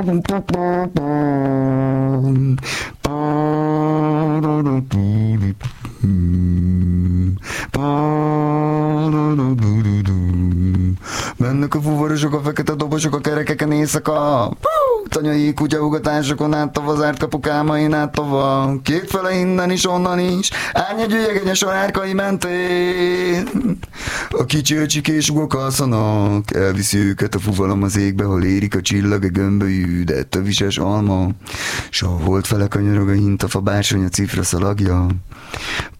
Mennek a fuvarosok, a fekete dobosok, a kerekeken éjszaka. Tanyai kutyaugatásokon át a zárt kapukámain át tova. Kétfele innen is, onnan is. Árnyagy ülyegegyes a árkai mentén. A kicsi öcsikés ugok alszanak. Elviszi őket a fuvalom az égbe, hol érik a csillag, a gömbölyű, de tövises alma. S a holdfele kanyarog a hintafa, bársony a cifra szalagja.